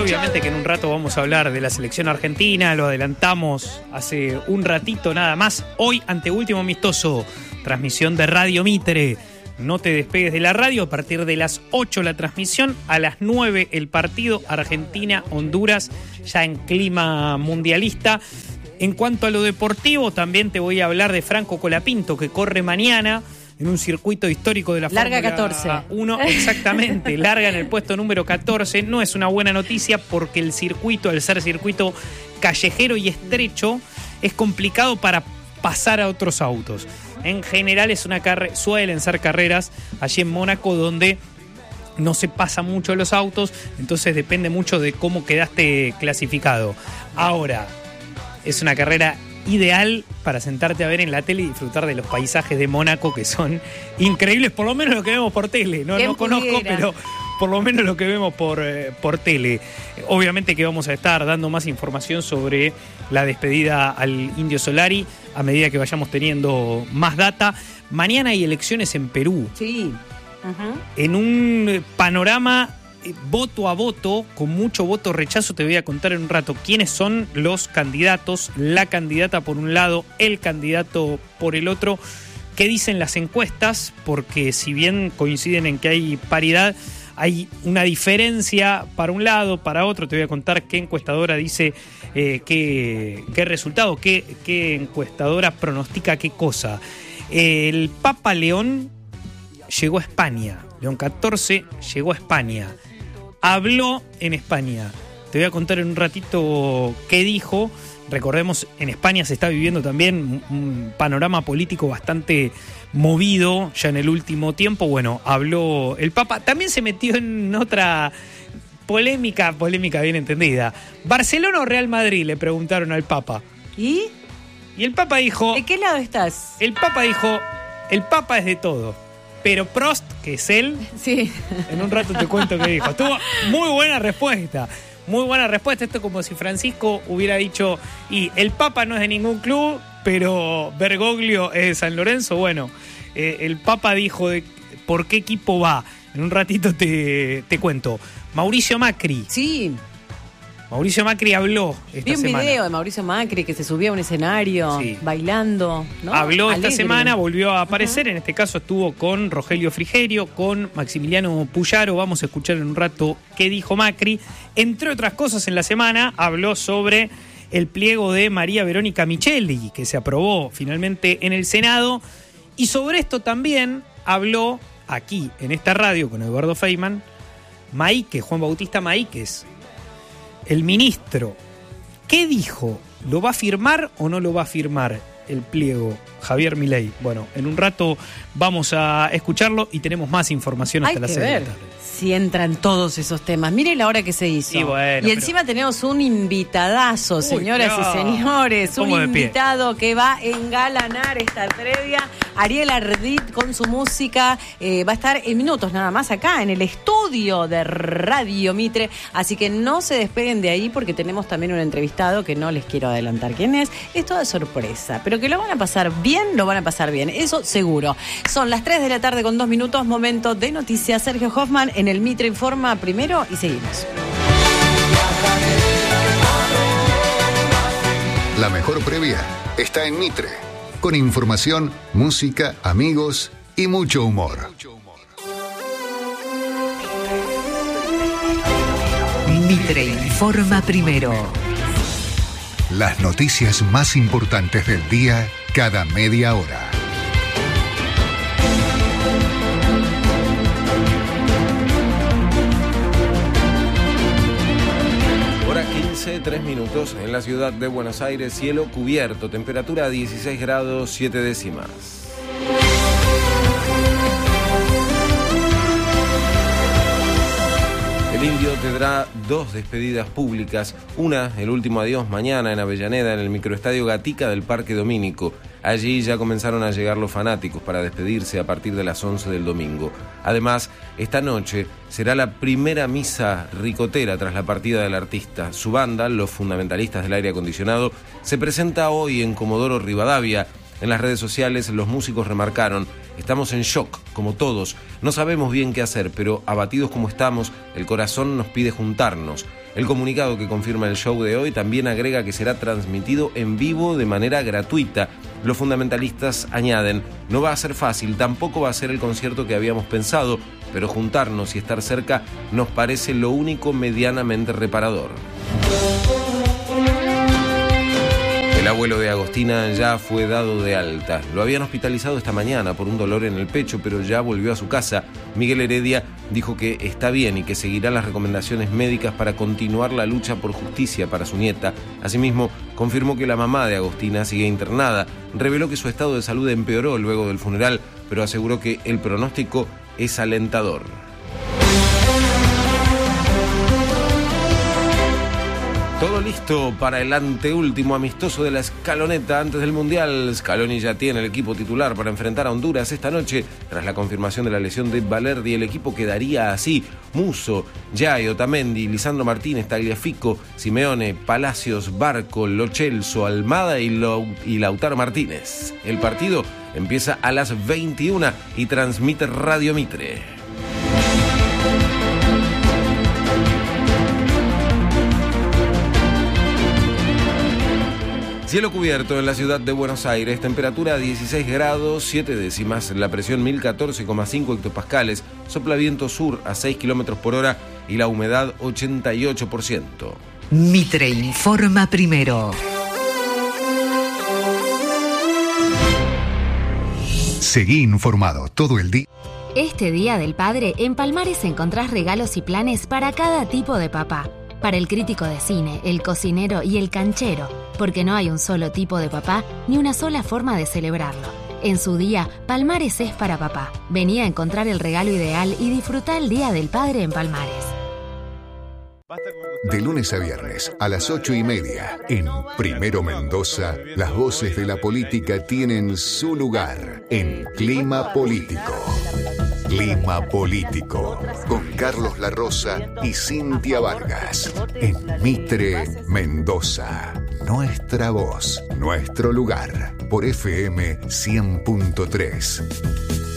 obviamente que en un rato vamos a hablar de la selección argentina, lo adelantamos hace un ratito nada más. Hoy, anteúltimo amistoso, transmisión de Radio Mitre. No te despegues de la radio, a partir de las 8 la transmisión, a las 9 el partido Argentina-Honduras, ya en clima mundialista. En cuanto a lo deportivo, también te voy a hablar de Franco Colapinto, que corre mañana en un circuito histórico de la Larga Fórmula 14. 1, exactamente, larga en el puesto número 14. No es una buena noticia porque el circuito, al ser circuito callejero y estrecho, es complicado para pasar a otros autos. En general suelen ser carreras allí en Mónaco donde no se pasa mucho los autos, entonces depende mucho de cómo quedaste clasificado. Ahora, es una carrera ideal para sentarte a ver en la tele y disfrutar de los paisajes de Mónaco, que son increíbles, por lo menos lo que vemos por tele. No conozco, pero por lo menos lo que vemos por tele. Obviamente que vamos a estar dando más información sobre la despedida al Indio Solari a medida que vayamos teniendo más data. Mañana hay elecciones en Perú. Sí. En un panorama voto a voto, con mucho voto rechazo. Te voy a contar en un rato quiénes son los candidatos, la candidata por un lado, el candidato por el otro, qué dicen las encuestas, porque si bien coinciden en que hay paridad, hay una diferencia para un lado, para otro. Te voy a contar qué encuestadora dice qué resultado, qué encuestadora pronostica qué cosa. El Papa León llegó a España, León XIV llegó a España, habló en España. Te voy a contar en un ratito qué dijo. Recordemos, en España se está viviendo también un panorama político bastante movido ya en el último tiempo. Bueno, habló el Papa. También se metió en otra polémica bien entendida. ¿Barcelona o Real Madrid?, le preguntaron al Papa. ¿Y el Papa dijo... ¿De qué lado estás? El Papa dijo, el Papa es de todo. Pero Prost, que es él, sí. En un rato te cuento qué dijo. Estuvo muy buena respuesta. Muy buena respuesta. Esto es como si Francisco hubiera dicho, y el Papa no es de ningún club, pero Bergoglio es de San Lorenzo. Bueno, el Papa dijo de por qué equipo va. En un ratito te cuento. Mauricio Macri. Sí. Mauricio Macri habló esta semana. Vi un video de Mauricio Macri que se subía a un escenario, sí, bailando, ¿no? Habló alegre. Esta semana, volvió a aparecer. En este caso estuvo con Rogelio Frigerio, con Maximiliano Puyaro. Vamos a escuchar en un rato qué dijo Macri. Entre otras cosas, en la semana habló sobre el pliego de María Verónica Micheli, que se aprobó finalmente en el Senado. Y sobre esto también habló aquí, en esta radio, con Eduardo Feynman, Maíquez, Juan Bautista Maíquez, el ministro. ¿Qué dijo? ¿Lo va a firmar o no lo va a firmar el pliego Javier Milei? Bueno, en un rato vamos a escucharlo y tenemos más información hasta las 6 de la tarde. Si entran todos esos temas. Mire la hora que se hizo. Sí, bueno, y encima tenemos un invitadazo, señoras y señores. Un invitado que va a engalanar esta previa. Ariel Ardit con su música. Va a estar en minutos nada más acá en el estudio de Radio Mitre. Así que no se despeguen de ahí porque tenemos también un entrevistado que no les quiero adelantar quién es. Es toda sorpresa. Pero que lo van a pasar bien. Eso seguro. Son las 3 de la tarde con 2 minutos. Momento de noticias. Sergio Hoffman en el Mitre Informa primero y seguimos. La mejor previa está en Mitre, con información, música, amigos y mucho humor. Mitre Informa primero. Las noticias más importantes del día cada media hora. Hora 15, 3 minutos en la ciudad de Buenos Aires, cielo cubierto, temperatura 16 grados 7 décimas. El Indio tendrá 2 despedidas públicas, una, el último adiós, mañana en Avellaneda, en el microestadio Gatica del Parque Domínico. Allí ya comenzaron a llegar los fanáticos para despedirse a partir de las 11 del domingo. Además, esta noche será la primera misa ricotera tras la partida del artista. Su banda, Los Fundamentalistas del Aire Acondicionado, se presenta hoy en Comodoro Rivadavia. En las redes sociales los músicos remarcaron: Estamos en shock, como todos. No sabemos bien qué hacer, pero abatidos como estamos, el corazón nos pide juntarnos. El comunicado que confirma el show de hoy también agrega que será transmitido en vivo de manera gratuita. Los fundamentalistas añaden, no va a ser fácil, tampoco va a ser el concierto que habíamos pensado, pero juntarnos y estar cerca nos parece lo único medianamente reparador. El abuelo de Agostina ya fue dado de alta. Lo habían hospitalizado esta mañana por un dolor en el pecho, pero ya volvió a su casa. Miguel Heredia dijo que está bien y que seguirá las recomendaciones médicas para continuar la lucha por justicia para su nieta. Asimismo, confirmó que la mamá de Agostina sigue internada. Reveló que su estado de salud empeoró luego del funeral, pero aseguró que el pronóstico es alentador. Todo listo para el anteúltimo amistoso de la Scaloneta antes del Mundial. Scaloni ya tiene el equipo titular para enfrentar a Honduras esta noche. Tras la confirmación de la lesión de Balerdi, el equipo quedaría así: Musso, Jai, Otamendi, Lisandro Martínez, Tagliafico, Simeone, Palacios, Barco, Lo Celso, Almada y Lautaro Martínez. El partido empieza a las 21 y transmite Radio Mitre. Cielo cubierto en la ciudad de Buenos Aires, temperatura 16 grados 7 décimas, la presión 1014,5 hectopascales, sopla viento sur a 6 kilómetros por hora y la humedad 88%. Mitre informa primero. Seguí informado todo el día. Este Día del Padre, en Palmares encontrás regalos y planes para cada tipo de papá. Para el crítico de cine, el cocinero y el canchero, porque no hay un solo tipo de papá ni una sola forma de celebrarlo. En su día, Palmares es para papá. Vení a encontrar el regalo ideal y disfrutá el Día del Padre en Palmares. De lunes a viernes a las 8:30 en Primero Mendoza, las voces de la política tienen su lugar en Clima Político. Clima Político, con Carlos La Rosa y Cintia Vargas, en Mitre, Mendoza. Nuestra voz, nuestro lugar, por FM 100.3.